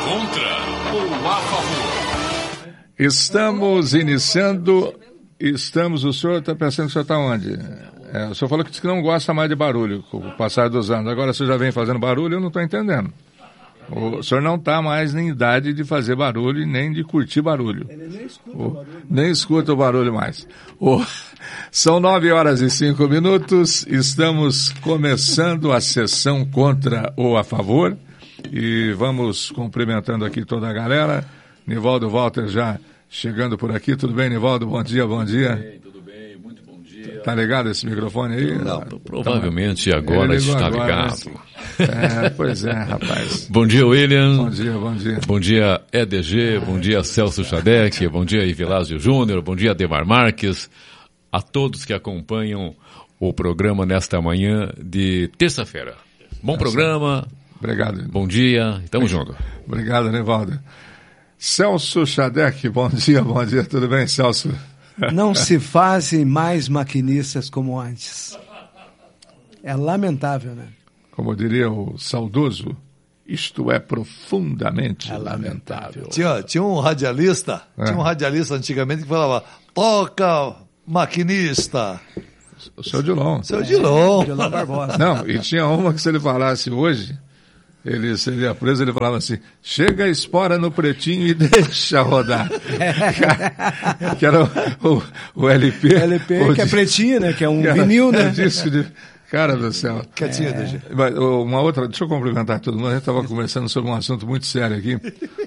contra ou a favor? Estamos iniciando. O senhor está pensando que o senhor está onde? O senhor falou que não gosta mais de barulho com o passar dos anos. Agora o senhor já vem fazendo barulho, eu não estou entendendo. O senhor não está mais em idade de fazer barulho e nem de curtir barulho. Ele nem escuta o barulho. Nem escuta o barulho mais. São 9h05. Estamos começando a sessão contra ou a favor. E vamos cumprimentando aqui toda a galera. Nivaldo Walter já chegando por aqui. Tudo bem, Nivaldo? Bom dia, bom dia. Tudo bem, muito bom dia. Tá ligado esse microfone aí? Não, provavelmente agora está ligado. Pois é, rapaz. Bom dia, William. Bom dia, bom dia. Bom dia, EDG. Bom dia, Celso Chadec. Bom dia, Ivilásio Júnior. Bom dia, Demar Marques. A todos que acompanham o programa nesta manhã de terça-feira. Bom programa. Obrigado. Bom dia. Tamo junto. Obrigado, Nivaldo. Celso Chadec, bom dia. Tudo bem, Celso? Não se fazem mais maquinistas como antes. É lamentável, né? Como diria o saudoso, isto é profundamente lamentável. Tinha um radialista, antigamente que falava, toca maquinista. O seu Dilon. Dilon Barbosa. Não, e tinha uma que se ele falasse hoje, se ele ia preso, ele falava assim, chega a espora no pretinho e deixa rodar. Que era o LP. LP, que é pretinho, né? Que é um vinil, né? Disco de... Cara do céu. Quietinho, DG. Uma outra, deixa eu cumprimentar todo mundo, a gente estava conversando sobre um assunto muito sério aqui.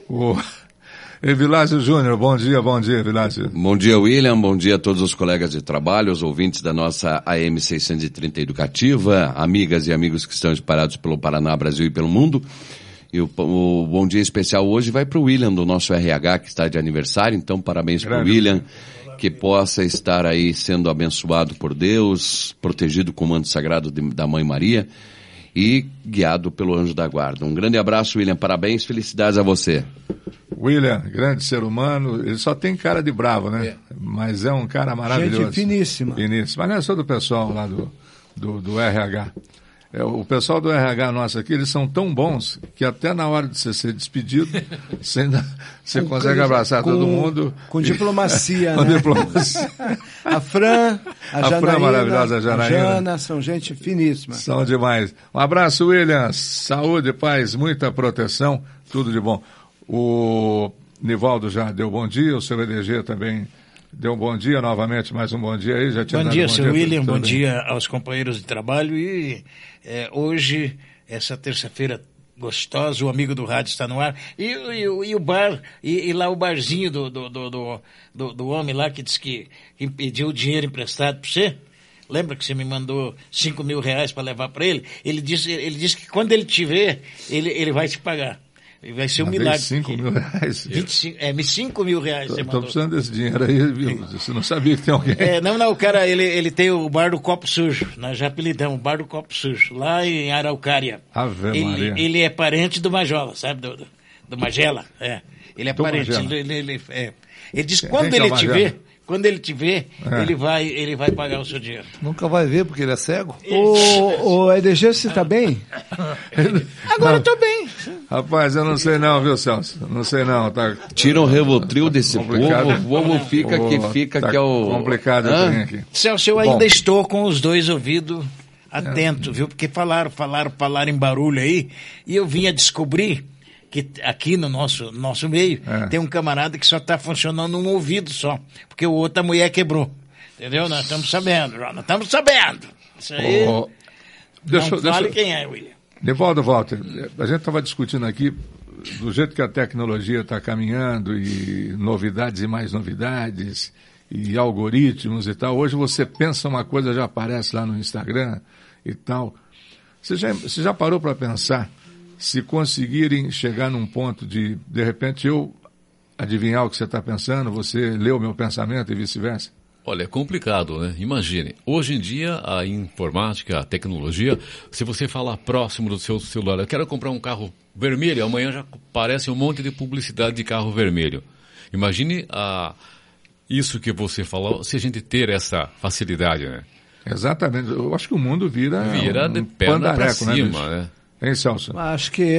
Evilásio Júnior, bom dia, Evilásio. Bom dia, William, bom dia a todos os colegas de trabalho, os ouvintes da nossa AM 630 Educativa, amigas e amigos que estão espalhados pelo Paraná, Brasil e pelo mundo. E o bom dia especial hoje vai para o William, do nosso RH, que está de aniversário, então parabéns para o William, que possa estar aí sendo abençoado por Deus, protegido com o manto sagrado da Mãe Maria e guiado pelo anjo da guarda. Um grande abraço, William, parabéns, felicidades a você. William, grande ser humano, ele só tem cara de bravo, né? Mas é um cara maravilhoso. Gente finíssima. Mas não é só do pessoal lá do RH. O pessoal do RH nosso aqui, eles são tão bons que até na hora de você ser despedido, você consegue abraçar todo mundo. Com diplomacia, com né? Diplomacia. A Fran, a Janaína, maravilhosa, a Jana, são gente finíssima. São demais. Um abraço, William. Saúde, paz, muita proteção, tudo de bom. O Nivaldo já deu bom dia, o seu EDG também deu um bom dia, novamente mais um bom dia aí. Já tinha bom dia, seu William, bom bem. Dia aos companheiros de trabalho e hoje, essa terça-feira gostosa, o amigo do rádio está no ar e o bar, e lá o barzinho do homem lá que disse que pediu dinheiro emprestado para você. Lembra que você me mandou R$5.000 para levar para ele? Ele disse que quando ele te ver, ele vai te pagar. Vai ser um milagre. R$5.000? 5.000 você Estou precisando desse dinheiro aí, viu? Você não sabia que tem alguém. Não, o cara, ele tem o bar do Copo Sujo. Nós já apelidamos, o bar do Copo Sujo, lá em Araucária. Ave Maria. Ele é parente do Majola, sabe? Do Magela. Ele é do parente. Ele diz que quando ele te vê, ele vai pagar o seu dinheiro. Nunca vai ver porque ele é cego. O EDG, você está bem? Agora eu estou bem. Rapaz, eu não sei não, viu, Celso? Não sei não. Tá... Tira o Revotril desse povo, o povo fica tá que é o... complicado aqui. Celso, eu ainda estou com os dois ouvidos atentos, viu? Porque falaram em barulho aí, e eu vim a descobrir que aqui no nosso meio tem um camarada que só está funcionando um ouvido só, porque o outro a mulher quebrou. Entendeu? Nós estamos sabendo. Isso aí, fale quem é, William. Nivaldo Walter, a gente estava discutindo aqui do jeito que a tecnologia está caminhando e novidades e mais novidades e algoritmos e tal. Hoje você pensa uma coisa, já aparece lá no Instagram e tal. Você já parou para pensar se conseguirem chegar num ponto de repente, eu adivinhar o que você está pensando, você lê o meu pensamento e vice-versa? Olha, é complicado, né? Imagine, hoje em dia a informática, a tecnologia, se você falar próximo do seu celular, eu quero comprar um carro vermelho, amanhã já aparece um monte de publicidade de carro vermelho. Imagine isso que você falou, se a gente ter essa facilidade, né? Exatamente, eu acho que o mundo vira de perna para cima, né? Hein, Celso? Acho que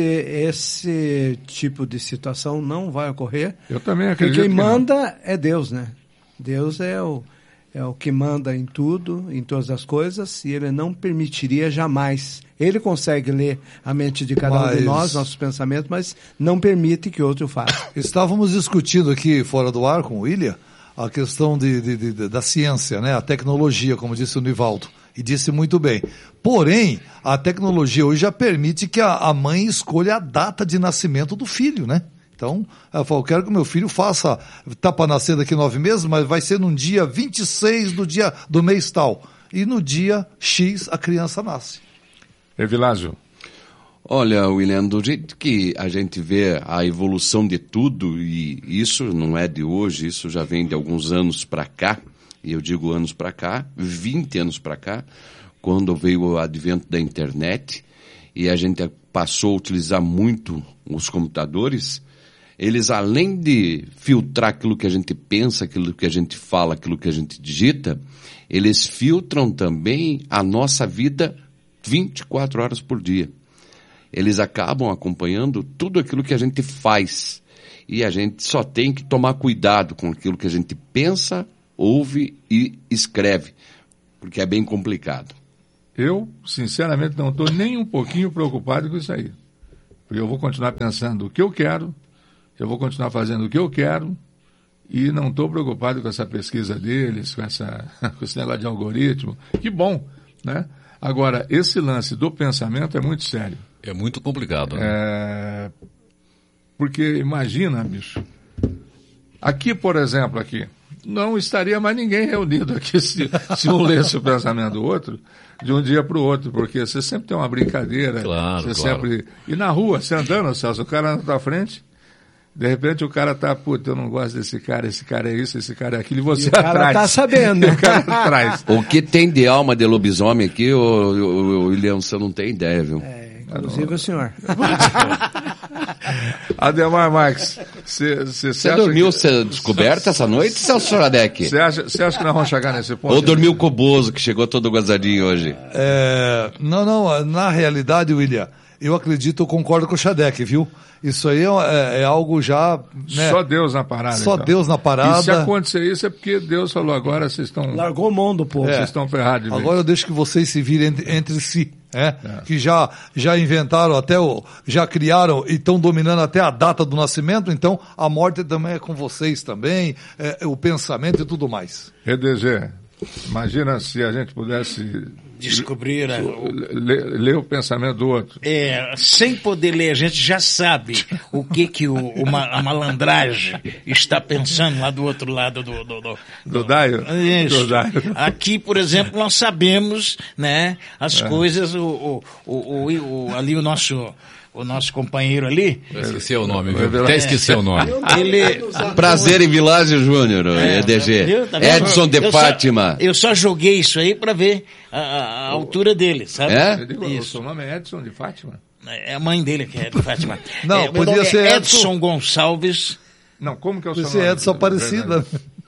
esse tipo de situação não vai ocorrer. Eu também Porque acredito quem que não. manda é Deus, né? Deus é o que manda em tudo, em todas as coisas, e ele não permitiria jamais. Ele consegue ler a mente de cada um de nós, nossos pensamentos, mas não permite que outro faça. Estávamos discutindo aqui fora do ar com o William a questão da ciência, né? A tecnologia, como disse o Nivaldo, e disse muito bem. Porém, a tecnologia hoje já permite que a mãe escolha a data de nascimento do filho, né? Então, ela falou, eu quero que o meu filho tá para nascer daqui 9 meses, mas vai ser num dia 26 do mês tal. E no dia X a criança nasce. Evilásio. Olha, William, do jeito que a gente vê a evolução de tudo, e isso não é de hoje, isso já vem de alguns anos para cá, e eu digo anos para cá, 20 anos para cá, quando veio o advento da internet, e a gente passou a utilizar muito os computadores, eles, além de filtrar aquilo que a gente pensa, aquilo que a gente fala, aquilo que a gente digita, eles filtram também a nossa vida 24 horas por dia. Eles acabam acompanhando tudo aquilo que a gente faz. E a gente só tem que tomar cuidado com aquilo que a gente pensa, ouve e escreve, porque é bem complicado. Eu, sinceramente, não estou nem um pouquinho preocupado com isso aí. Porque eu vou continuar pensando o que eu quero, eu vou continuar fazendo o que eu quero, e não estou preocupado com essa pesquisa deles, com esse negócio de algoritmo. Que bom, né? Agora, esse lance do pensamento é muito sério. É muito complicado, né? Porque imagina, bicho, aqui, por exemplo, não estaria mais ninguém reunido aqui se um lesse o pensamento do outro de um dia para o outro, porque você sempre tem uma brincadeira. Claro, você claro. sempre... E na rua, você andando, Celso, o cara anda na tua frente, de repente o cara tá, puta, eu não gosto desse cara é isso, esse cara é aquilo, e você O cara atrás. tá sabendo, né? O cara atrás. O que tem de alma de lobisomem aqui, ô William, você não tem ideia, viu? Inclusive o senhor. Ademar Marques, você dormiu descoberto essa noite, Celso Soradec? Você acha que nós vamos chegar nesse ponto? Ou dormiu com o Bozo, que chegou todo gozadinho hoje? Não, na realidade, William, eu concordo com o Xadec, viu? Isso aí é algo já... Né? Só Deus na parada. Só então. Deus na parada. E se acontecer isso é porque Deus falou, agora vocês estão... Largou mão do povo. Vocês estão ferrados de vez. Agora eu deixo que vocês se virem entre si, que já inventaram já criaram e estão dominando até a data do nascimento, então a morte também é com vocês também, o pensamento e tudo mais. EDG, imagina se a gente pudesse... Descobrir ler o pensamento do outro. Sem poder ler, a gente já sabe o que a malandragem está pensando lá do outro lado do Daio? Isso. Do Daio. Aqui, por exemplo, nós sabemos, né, as coisas, ali o nosso companheiro ali. Eu esqueci o nome, viu? Até esqueci o nome. Prazer em Vilásio Júnior, EDG. Tá vendo? Edson de Fátima. Eu só joguei isso aí para ver a altura dele, sabe? O seu nome é Edson de Fátima? É a mãe dele que é de Fátima. Não, meu podia nome ser é Edson Gonçalves. Não, como que é o seu Esse nome? Edson Aparecida.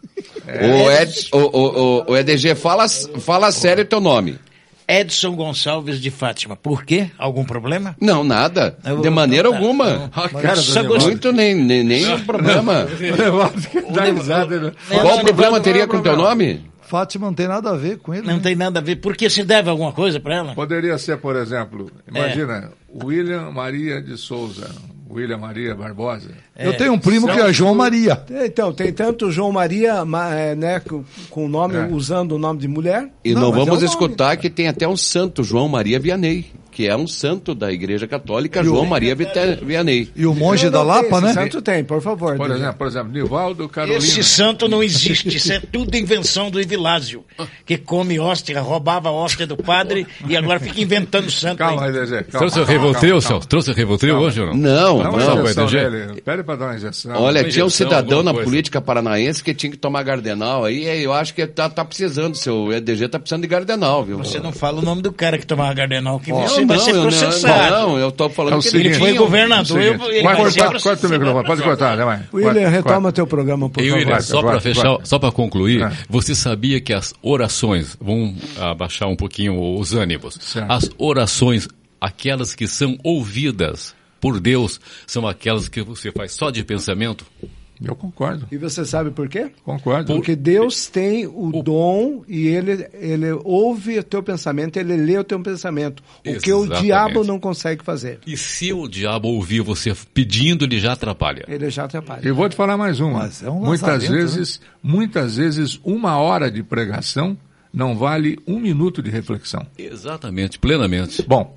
O EDG, fala sério teu nome. Edson Gonçalves de Fátima. Por quê? Algum problema? Não, nada. De maneira alguma. Cara, só gostei. Muito nem um problema. Dá risada, né? Qual problema teria com teu nome? Fátima não tem nada a ver com ele. Não tem nada a ver. Porque se deve alguma coisa para ela? Poderia ser, por exemplo, imagina, William Maria de Souza, William Maria Barbosa. Eu tenho um primo que é João Maria. Então, tem tanto João Maria, né, com o nome, usando o nome de mulher. E não vamos escutar que tem até um santo, João Maria Vianney, que é um santo da Igreja Católica, João Maria Vianney. E o monge da Lapa, né? Santo tem, por favor. Por exemplo, Nivaldo Carolina. Esse santo não existe, isso é tudo invenção do Evilásio, que come hóstia, roubava a hóstia do padre e agora fica inventando santo. Calma aí, DG. Trouxe o Rivotril, Celso? Trouxe o Rivotril hoje ou não? Não. Dá uma injeção nele. Pede pra dar uma injeção. Olha, tinha um cidadão na alguma coisa. política paranaense que tinha que tomar Gardenal aí, eu acho que tá precisando, seu EDG tá precisando de Gardenal, viu? Você não fala o nome do cara que tomava Gardenal, que você vai ser Não, processado. eu tô falando que Ele foi governador, ele vai ser Corta o processado. microfone, pode cortar, né, mãe? William, retoma teu programa, por E favor. William, só para fechar, vai. só para concluir, você sabia que as orações vão abaixar um pouquinho os ânimos? Certo. As orações aquelas que são ouvidas por Deus, são aquelas que você faz só de pensamento? Eu concordo. E você sabe por quê? Concordo. Porque Deus tem o dom e ele ouve o teu pensamento, ele lê o teu pensamento. O que o diabo não consegue fazer. E se o diabo ouvir você pedindo, ele já atrapalha. Ele já atrapalha. Eu vou te falar mais uma. Mas é um muitas vezes, 1 hora de pregação não vale 1 minuto de reflexão. Exatamente, plenamente. Bom,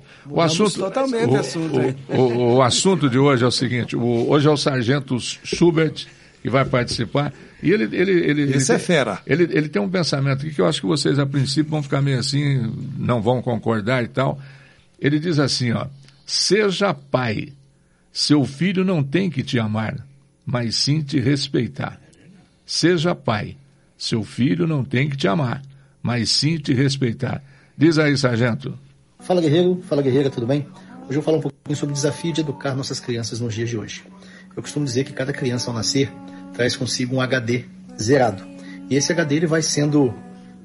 o assunto de hoje é o seguinte, hoje é o Sargento Schubert que vai participar, e ele é fera. Ele tem um pensamento aqui que eu acho que vocês a princípio vão ficar meio assim, não vão concordar e tal. Ele diz assim, ó: seja pai, seu filho não tem que te amar, mas sim te respeitar. Seja pai, seu filho não tem que te amar, mas sim te respeitar. Diz aí, sargento. Fala, guerreiro. Fala, guerreira, tudo bem? Hoje eu vou falar um pouquinho sobre o desafio de educar nossas crianças nos dias de hoje. Eu costumo dizer que cada criança, ao nascer, traz consigo um HD zerado. E esse HD ele vai sendo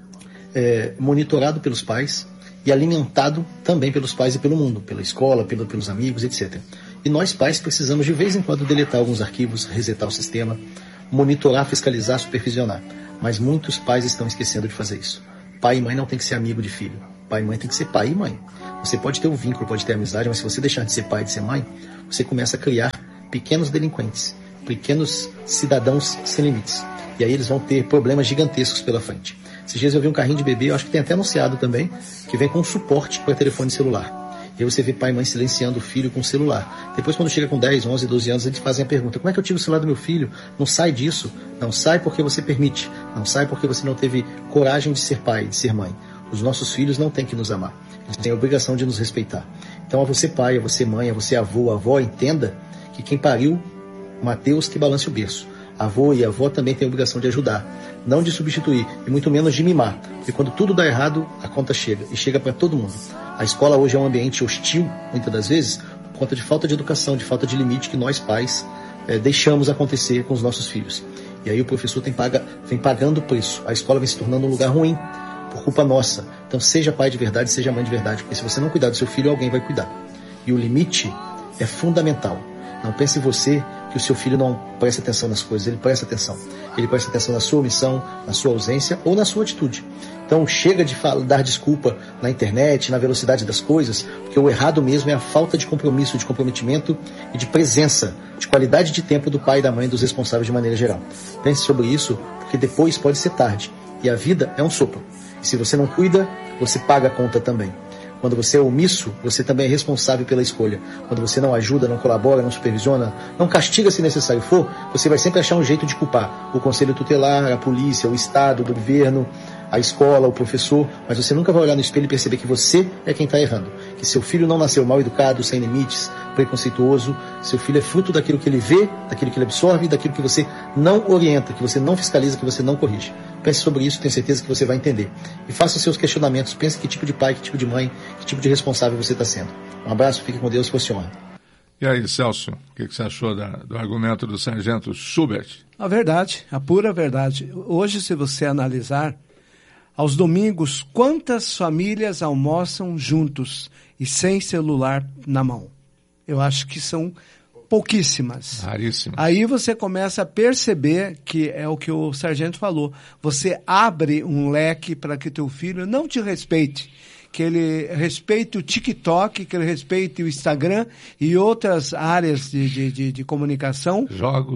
monitorado pelos pais e alimentado também pelos pais e pelo mundo, pela escola, pelos amigos, etc. E nós, pais, precisamos de vez em quando deletar alguns arquivos, resetar o sistema, monitorar, fiscalizar, supervisionar. Mas muitos pais estão esquecendo de fazer isso. Pai e mãe não tem que ser amigo de filho. Pai e mãe tem que ser pai e mãe. Você pode ter um vínculo, pode ter amizade, mas se você deixar de ser pai e de ser mãe, você começa a criar pequenos delinquentes, pequenos cidadãos sem limites. E aí eles vão ter problemas gigantescos pela frente. Esses dias eu vi um carrinho de bebê, eu acho que tem até anunciado também, que vem com suporte para telefone celular. E aí você vê pai e mãe silenciando o filho com o celular. Depois, quando chega com 10, 11, 12 anos, eles fazem a pergunta: como é que eu tiro o celular do meu filho? Não sai disso. Não sai porque você permite. Não sai porque você não teve coragem de ser pai, de ser mãe. Os nossos filhos não têm que nos amar. Eles têm a obrigação de nos respeitar. Então, a você pai, a você mãe, a você avô, avó, entenda que quem pariu, Mateus que balance o berço. Avô e avó também têm a obrigação de ajudar, não de substituir, e muito menos de mimar. Porque quando tudo dá errado, a conta chega, e chega para todo mundo. A escola hoje é um ambiente hostil, muitas das vezes, por conta de falta de educação, de falta de limite que nós pais deixamos acontecer com os nossos filhos. E aí o professor vem pagando o preço. A escola vem se tornando um lugar ruim, por culpa nossa. Então seja pai de verdade, seja mãe de verdade, porque se você não cuidar do seu filho, alguém vai cuidar. E o limite é fundamental. Não pense em você que o seu filho não presta atenção nas coisas, ele presta atenção. Ele presta atenção na sua omissão, na sua ausência ou na sua atitude. Então chega de dar desculpa na internet, na velocidade das coisas, porque o errado mesmo é a falta de compromisso, de comprometimento e de presença, de qualidade de tempo do pai e da mãe, dos responsáveis de maneira geral. Pense sobre isso, porque depois pode ser tarde. E a vida é um sopro. E se você não cuida, você paga a conta também. Quando você é omisso, você também é responsável pela escolha. Quando você não ajuda, não colabora, não supervisiona, não castiga se necessário for, você vai sempre achar um jeito de culpar o conselho tutelar, a polícia, o Estado, o governo, a escola, o professor, mas você nunca vai olhar no espelho e perceber que você é quem está errando. Que seu filho não nasceu mal educado, sem limites, preconceituoso. Seu filho é fruto daquilo que ele vê, daquilo que ele absorve, daquilo que você não orienta, que você não fiscaliza, que você não corrige. Pense sobre isso, tenho certeza que você vai entender. E faça seus questionamentos, pense que tipo de pai, que tipo de mãe, que tipo de responsável você está sendo. Um abraço, fique com Deus, fosse honra. E aí, Celso, o que você achou do argumento do sargento Schubert? A verdade, a pura verdade. Hoje, se você analisar, aos domingos, quantas famílias almoçam juntos e sem celular na mão? Eu acho que são pouquíssimas. Raríssimas. Aí você começa a perceber que é o que o sargento falou. Você abre um leque para que teu filho não te respeite. Que ele respeite o TikTok, que ele respeite o Instagram e outras áreas de comunicação.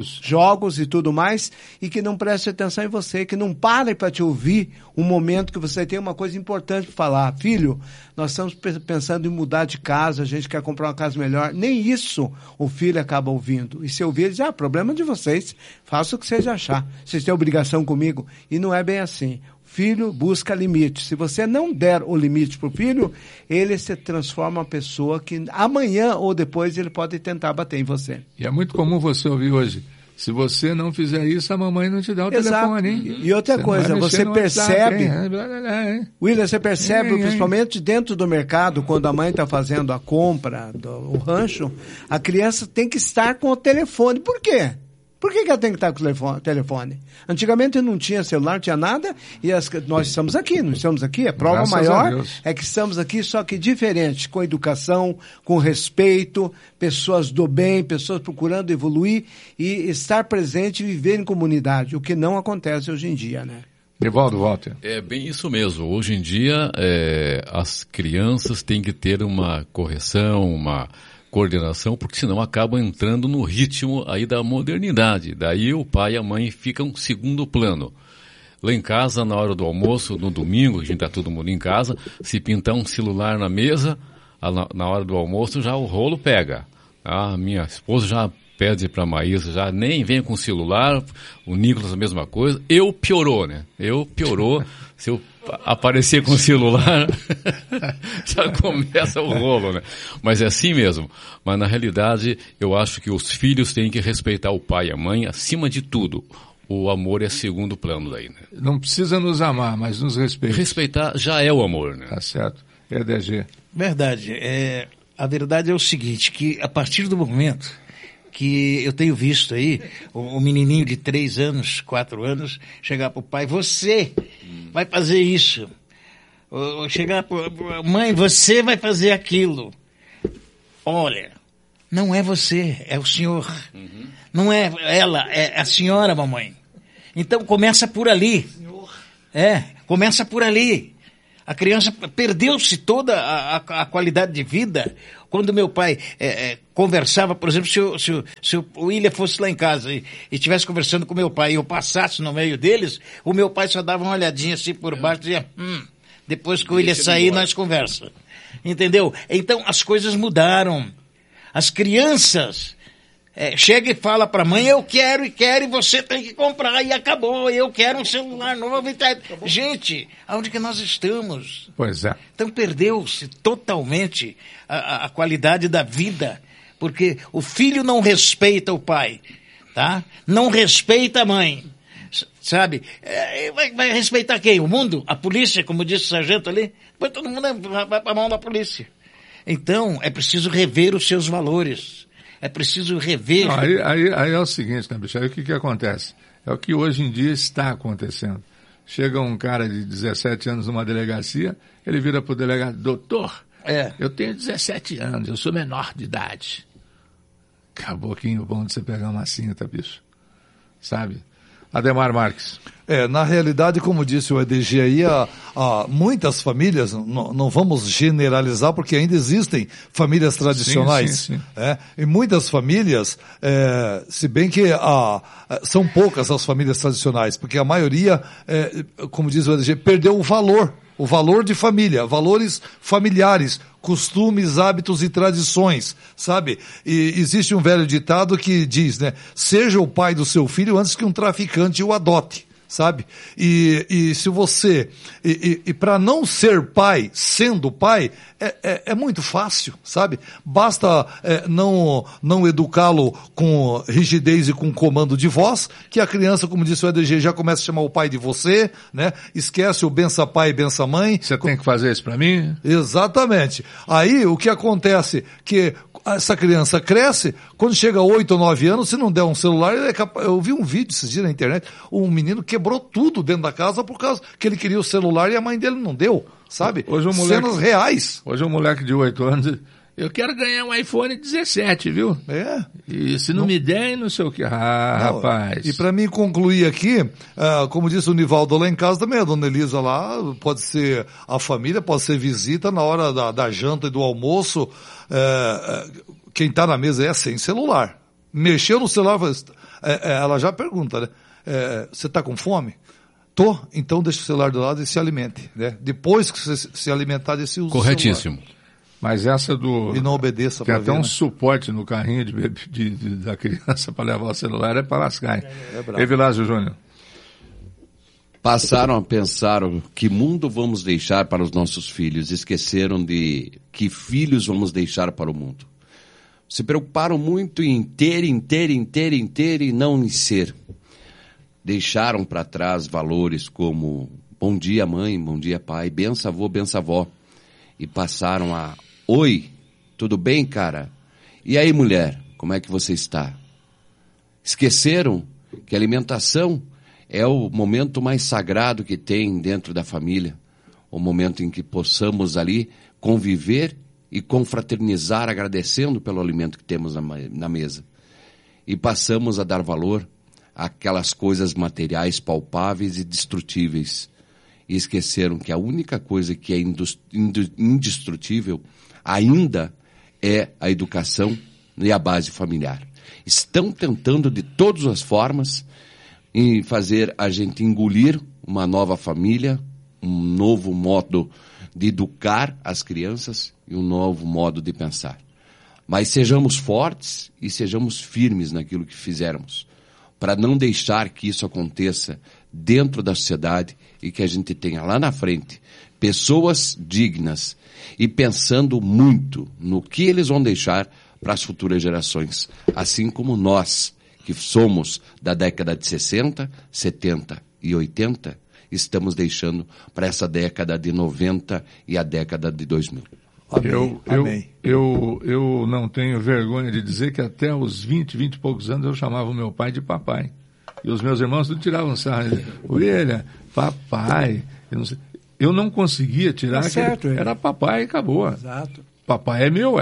Jogos e tudo mais. E que não preste atenção em você, que não pare para te ouvir um momento que você tem uma coisa importante para falar. Filho, nós estamos pensando em mudar de casa, a gente quer comprar uma casa melhor. Nem isso o filho acaba ouvindo. E se ouvir, ele diz, problema de vocês. Faça o que vocês achar. Vocês têm obrigação comigo. E não é bem assim. Filho busca limite. Se você não der o limite para o filho, ele se transforma em uma pessoa que amanhã ou depois ele pode tentar bater em você. E é muito comum você ouvir hoje, se você não fizer isso, a mamãe não te dá o telefone. Hein? E outra coisa, você percebe, William, você percebe, principalmente dentro do mercado, quando a mãe está fazendo a compra, o rancho, a criança tem que estar com o telefone. Por quê? Por que ela tem que estar com o telefone? Antigamente não tinha celular, não tinha nada, e nós estamos aqui, não estamos aqui. A prova maior é que estamos aqui, só que diferente, com educação, com respeito, pessoas do bem, pessoas procurando evoluir e estar presente e viver em comunidade, o que não acontece hoje em dia, né? Nivaldo Walter. É bem isso mesmo. Hoje em dia, as crianças têm que ter uma correção, uma coordenação, porque senão acabam entrando no ritmo aí da modernidade. Daí o pai e a mãe ficam em segundo plano. Lá em casa, na hora do almoço, no domingo, a gente tá todo mundo em casa, se pintar um celular na mesa, na hora do almoço já o rolo pega. A minha esposa já pede para a Maísa, já nem vem com o celular, o Nicolas a mesma coisa. Piorou, né? Se eu aparecer com o celular, já começa o rolo, né? Mas é assim mesmo. Mas na realidade, eu acho que os filhos têm que respeitar o pai e a mãe acima de tudo. O amor é segundo plano daí, né? Não precisa nos amar, mas nos respeitar. Respeitar já é o amor, né? Tá certo. EDG. Verdade. A verdade é o seguinte, que a partir do momento que eu tenho visto aí, o menininho de 3 anos, 4 anos, chegar pro pai, você vai fazer isso. Ou chegar pro mãe, você vai fazer aquilo. Olha, não é você, é o senhor. Não é ela, é a senhora, mamãe. Então começa por ali. Começa por ali. A criança perdeu-se toda a qualidade de vida. Quando meu pai conversava, por exemplo, se o William fosse lá em casa e estivesse conversando com meu pai e eu passasse no meio deles, o meu pai só dava uma olhadinha assim por baixo e dizia, depois que o William sair, nós conversa. Entendeu? Então as coisas mudaram. As crianças chega e fala para a mãe, eu quero e você tem que comprar, e acabou, eu quero um celular novo. Gente, aonde que nós estamos? Pois é. Então perdeu-se totalmente a qualidade da vida, porque o filho não respeita o pai, tá? Não respeita a mãe, sabe? Vai respeitar quem? O mundo? A polícia, como disse o sargento ali? Depois todo mundo vai para a mão da polícia. Então, é preciso rever os seus valores. É preciso rever... Não, aí é o seguinte, né, bicho? Aí o que acontece? É o que hoje em dia está acontecendo. Chega um cara de 17 anos numa delegacia, ele vira pro delegado, doutor, eu tenho 17 anos, eu sou menor de idade. Caboquinho bom de você pegar uma cinta, bicho. Sabe? Ademar Marques. Na realidade, como disse o EDG aí, muitas famílias, não vamos generalizar, porque ainda existem famílias tradicionais. Sim. E muitas famílias, se bem que são poucas as famílias tradicionais, porque a maioria, como diz o EDG, perdeu o valor de família, valores familiares, costumes, hábitos e tradições, sabe? E existe um velho ditado que diz, né? Seja o pai do seu filho antes que um traficante o adote, sabe? E se você... E para não ser pai, sendo pai, é muito fácil, sabe? Basta não educá-lo com rigidez e com comando de voz, que a criança, como disse o EDG, já começa a chamar o pai de você, né? Esquece o bença pai e bença mãe. Você tem que fazer isso para mim? Exatamente. Aí o que acontece, que essa criança cresce, quando chega a 8 ou 9 anos, se não der um celular, ele é capaz... Eu vi um vídeo esses dias na internet, um menino quebrou tudo dentro da casa por causa que ele queria o celular e a mãe dele não deu, sabe? Cenas reais. Hoje um moleque de 8 anos, eu quero ganhar um iPhone 17, viu? E se não me der, não sei o que. Rapaz. E para mim concluir aqui, como disse o Nivaldo lá em casa também, a dona Elisa lá, pode ser a família, pode ser visita na hora da janta e do almoço, quem está na mesa é sem celular. Mexeu no celular, ela já pergunta, né? Você está com fome? Tô, então deixa o celular do lado e se alimente, né? Depois que você se alimentar, desse uso. Corretíssimo. Mas essa do... E não obedeça. Tem até um suporte no carrinho da criança para levar o celular, é para lascar. Evilásio Júnior. Passaram a pensar que mundo vamos deixar para os nossos filhos, esqueceram de que filhos vamos deixar para o mundo. Se preocuparam muito em ter e não em ser. Deixaram para trás valores como bom dia mãe, bom dia pai, benção avô, benção avó. E passaram a, oi, tudo bem cara? E aí mulher, como é que você está? Esqueceram que a alimentação é o momento mais sagrado que tem dentro da família, o momento em que possamos ali conviver e confraternizar, agradecendo pelo alimento que temos na mesa. E passamos a dar valor àquelas coisas materiais palpáveis e destrutíveis. E esqueceram que a única coisa que é indestrutível ainda é a educação e a base familiar. Estão tentando de todas as formas em fazer a gente engolir uma nova família, um novo modo de educar as crianças e um novo modo de pensar. Mas sejamos fortes e sejamos firmes naquilo que fizermos, para não deixar que isso aconteça dentro da sociedade e que a gente tenha lá na frente pessoas dignas e pensando muito no que eles vão deixar para as futuras gerações, assim como nós, que somos da década de 60, 70 e 80, estamos deixando para essa década de 90 e a década de 2000. Amém. Eu não tenho vergonha de dizer que até os 20 e poucos anos eu chamava o meu pai de papai. E os meus irmãos tudo tiravam sarro. William, papai. Eu não conseguia tirar. Certo, era papai e acabou. Exato. Papai é meu,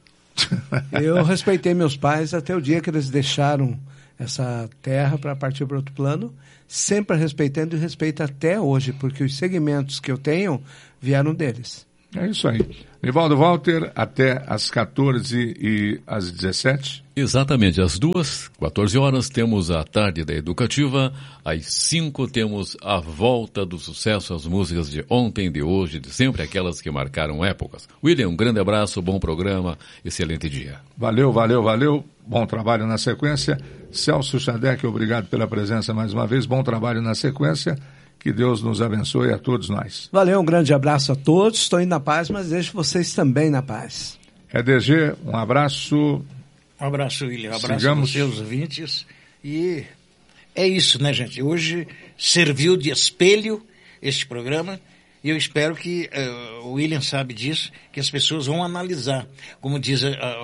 Eu respeitei meus pais até o dia que eles deixaram essa terra para partir para outro plano, sempre respeitando e respeito até hoje, porque os segmentos que eu tenho vieram deles. É isso aí. Nivaldo Walter, até às 14 e às 17. Exatamente, às 14 horas, temos a tarde da Educativa, às 5 temos a volta do sucesso, as músicas de ontem, de hoje, de sempre, aquelas que marcaram épocas. William, um grande abraço, bom programa, excelente dia. Valeu. Bom trabalho na sequência. Celso Xadec, obrigado pela presença mais uma vez. Bom trabalho na sequência. Que Deus nos abençoe a todos nós. Valeu, um grande abraço a todos. Estou indo na paz, mas deixo vocês também na paz. EDG, um abraço. Um abraço, William. Um abraço aos seus ouvintes. E é isso, né, gente? Hoje serviu de espelho este programa. E eu espero que o William sabe disso, que as pessoas vão analisar. Como diz,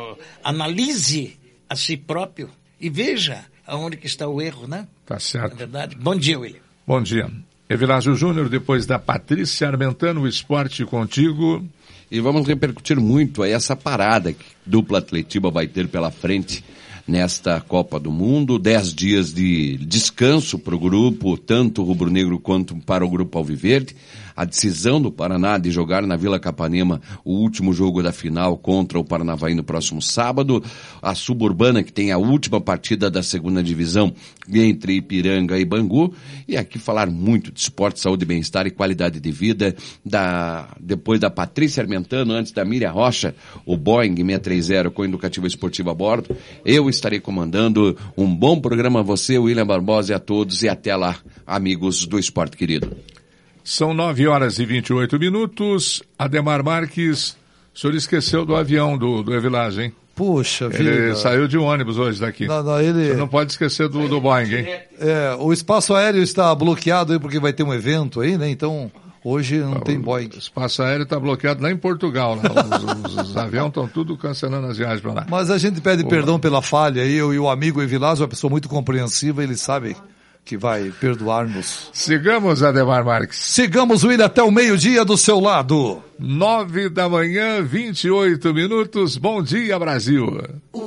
analise a si próprio e veja aonde que está o erro, né? Tá certo. Na verdade. Bom dia, William. Bom dia. Evilásio Júnior, depois da Patrícia Armentano, o esporte contigo. E vamos repercutir muito aí essa parada que dupla Atletiba vai ter pela frente nesta Copa do Mundo. 10 dias de descanso para o grupo, tanto rubro-negro quanto para o grupo alviverde. A decisão do Paraná de jogar na Vila Capanema o último jogo da final contra o Paranavaí no próximo sábado. A Suburbana, que tem a última partida da segunda divisão entre Ipiranga e Bangu. E aqui falar muito de esporte, saúde, bem-estar e qualidade de vida. Depois da Patrícia Armentano, antes da Miriam Rocha, o Boeing 630 com Educativa Esportiva a bordo. Eu estarei comandando um bom programa a você, William Barbosa, e a todos. E até lá, amigos do Esporte Querido. São 9 horas e 28 minutos. Ademar Marques, o senhor esqueceu do avião do Evilásio, hein? Puxa vida. Ele saiu de ônibus hoje daqui. Ele... Você não pode esquecer do Boeing, hein? O espaço aéreo está bloqueado aí porque vai ter um evento aí, né? Então, hoje não tem Boeing. O espaço aéreo está bloqueado lá em Portugal. Lá. Os aviões estão tudo cancelando as viagens para lá. Mas a gente pede perdão pela falha aí. Eu e o amigo Evilásio, uma pessoa muito compreensiva, ele sabe que vai perdoar-nos. Sigamos, Ademar Marques. Sigamos, William, até o meio-dia do seu lado. 9 da manhã, 28 minutos. Bom dia, Brasil.